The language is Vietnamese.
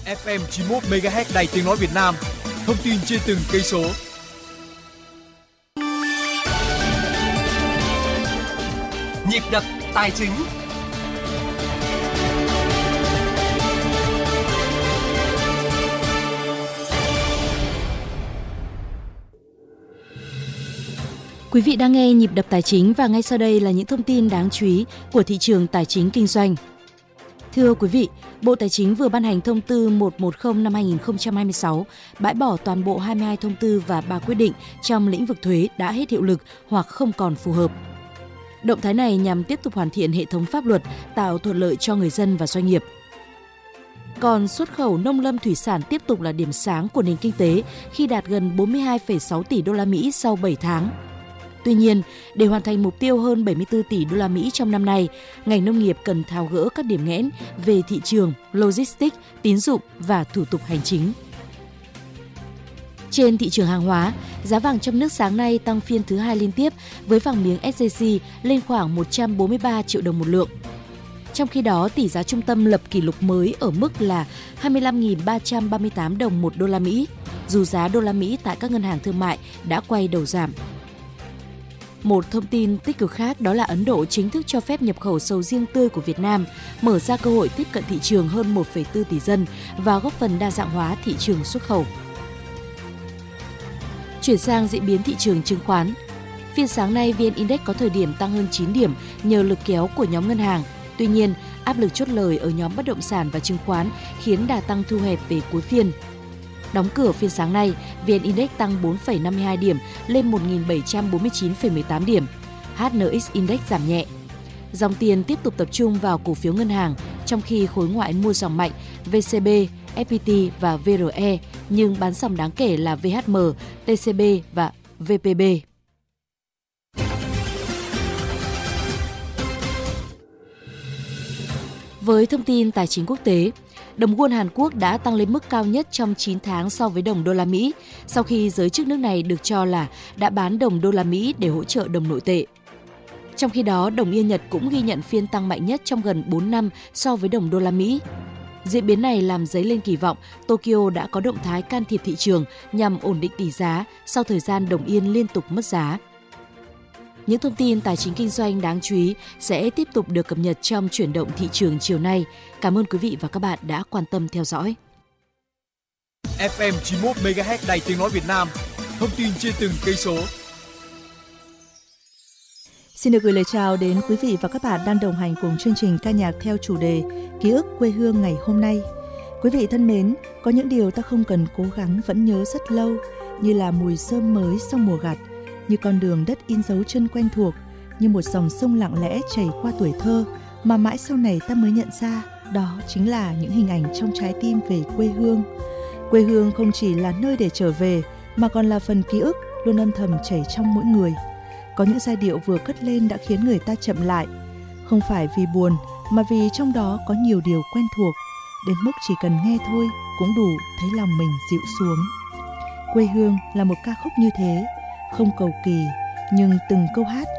FM 91 MHz Đài Tiếng nói Việt Nam. Thông tin trên từng cây số. Nhịp đập tài chính. Quý vị đang nghe Nhịp đập tài chính và ngay sau đây là những thông tin đáng chú ý của thị trường tài chính kinh doanh. Thưa quý vị, Bộ Tài chính vừa ban hành thông tư 110 năm 2026, bãi bỏ toàn bộ 22 thông tư và 3 quyết định trong lĩnh vực thuế đã hết hiệu lực hoặc không còn phù hợp. Động thái này nhằm tiếp tục hoàn thiện hệ thống pháp luật, tạo thuận lợi cho người dân và doanh nghiệp. Còn xuất khẩu nông lâm thủy sản tiếp tục là điểm sáng của nền kinh tế khi đạt gần 42,6 tỷ đô la Mỹ sau 7 tháng. Tuy nhiên, để hoàn thành mục tiêu hơn 74 tỷ đô la Mỹ trong năm nay, ngành nông nghiệp cần tháo gỡ các điểm nghẽn về thị trường, logistics, tín dụng và thủ tục hành chính. Trên thị trường hàng hóa, giá vàng trong nước sáng nay tăng phiên thứ 2 liên tiếp với vàng miếng SJC lên khoảng 143 triệu đồng một lượng. Trong khi đó, tỷ giá trung tâm lập kỷ lục mới ở mức là 25.338 đồng một đô la Mỹ, dù giá đô la Mỹ tại các ngân hàng thương mại đã quay đầu giảm. Một thông tin tích cực khác đó là Ấn Độ chính thức cho phép nhập khẩu sầu riêng tươi của Việt Nam, mở ra cơ hội tiếp cận thị trường hơn 1,4 tỷ dân và góp phần đa dạng hóa thị trường xuất khẩu. Chuyển sang diễn biến thị trường chứng khoán. Phiên sáng nay, VN Index có thời điểm tăng hơn 9 điểm nhờ lực kéo của nhóm ngân hàng. Tuy nhiên, áp lực chốt lời ở nhóm bất động sản và chứng khoán khiến đà tăng thu hẹp về cuối phiên. Đóng cửa phiên sáng nay, VN Index tăng 4,52 điểm lên 1.749,18 điểm. HNX Index giảm nhẹ. Dòng tiền tiếp tục tập trung vào cổ phiếu ngân hàng, trong khi khối ngoại mua dòng mạnh VCB, FPT và VRE, nhưng bán dòng đáng kể là VHM, TCB và VPB. Với thông tin tài chính quốc tế, đồng won Hàn Quốc đã tăng lên mức cao nhất trong 9 tháng so với đồng đô la Mỹ, sau khi giới chức nước này được cho là đã bán đồng đô la Mỹ để hỗ trợ đồng nội tệ. Trong khi đó, đồng yên Nhật cũng ghi nhận phiên tăng mạnh nhất trong gần 4 năm so với đồng đô la Mỹ. Diễn biến này làm dấy lên kỳ vọng Tokyo đã có động thái can thiệp thị trường nhằm ổn định tỷ giá sau thời gian đồng yên liên tục mất giá. Những thông tin tài chính kinh doanh đáng chú ý sẽ tiếp tục được cập nhật trong chuyển động thị trường chiều nay. Cảm ơn quý vị và các bạn đã quan tâm theo dõi. FM 91 MHz Đài Tiếng nói Việt Nam. Thông tin trên từng cây số. Xin được gửi lời chào đến quý vị và các bạn đang đồng hành cùng chương trình ca nhạc theo chủ đề Ký ức quê hương ngày hôm nay. Quý vị thân mến, có những điều ta không cần cố gắng vẫn nhớ rất lâu, như là mùi rơm mới sau mùa gặt, như con đường đất in dấu chân quen thuộc, như một dòng sông lặng lẽ chảy qua tuổi thơ mà mãi sau này ta mới nhận ra đó chính là những hình ảnh trong trái tim về quê hương. Quê hương không chỉ là nơi để trở về mà còn là phần ký ức luôn âm thầm chảy trong mỗi người. Có những giai điệu vừa cất lên đã khiến người ta chậm lại, không phải vì buồn mà vì trong đó có nhiều điều quen thuộc, đến mức chỉ cần nghe thôi cũng đủ thấy lòng mình dịu xuống. Quê hương là một ca khúc như thế, không cầu kỳ nhưng từng câu hát